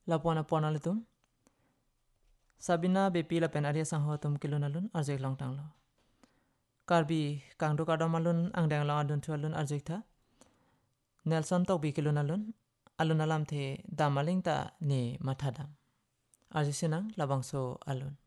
Lapuana pona litum. Sabina bepi la pen aria sang hotum kilun alun arjek long tang lo. Karbi kang du kadam alun ang deng long adun tu alun arjek tha. Nelson tok bi kilun alun alam the damaling ta ni mathadam. Arjek sinang labang so alun.